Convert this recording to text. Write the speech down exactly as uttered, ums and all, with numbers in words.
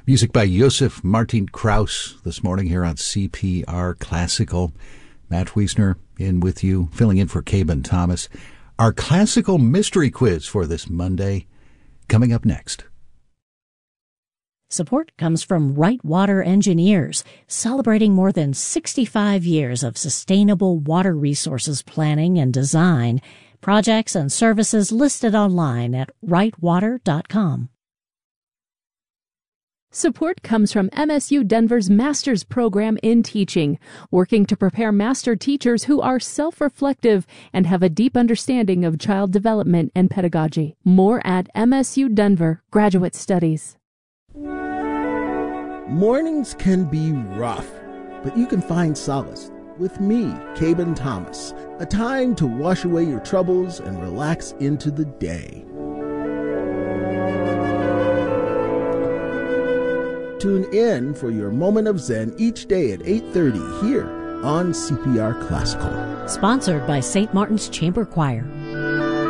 Music by Josef Martin Kraus this morning here on C P R Classical. Matt Wiesner in with you, filling in for Caben Thomas. Our classical mystery quiz for this Monday coming up next. Support comes from Right Water Engineers, celebrating more than sixty-five years of sustainable water resources planning and design. Projects and services listed online at right water dot com. Support comes from M S U Denver's Master's Program in Teaching, working to prepare master teachers who are self-reflective and have a deep understanding of child development and pedagogy. More at M S U Denver Graduate Studies. Mornings can be rough, but you can find solace with me, Caben Thomas. A time to wash away your troubles and relax into the day. Tune in for your moment of Zen each day at eight thirty here on C P R Classical. Sponsored by Saint Martin's Chamber Choir,